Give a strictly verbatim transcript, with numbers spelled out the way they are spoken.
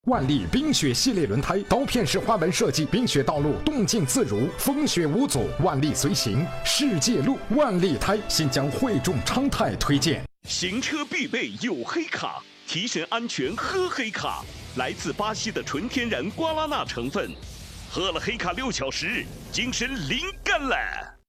万历冰雪系列轮胎，刀片式花纹设计，冰雪道路动静自如，风雪无阻，万历随行，世界路。万历胎，新疆汇众昌泰推荐。 行车必备有黑卡，提神安全喝黑卡。来自巴西的纯天然瓜拉纳成分，喝了黑卡六小时，精神灵感了。